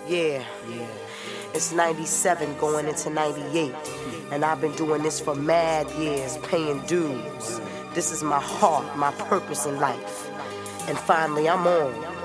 Yeah. It's 97 going into 98. And I've been doing this for mad years, paying dues. This is my heart, my purpose in life. And finally I'm on.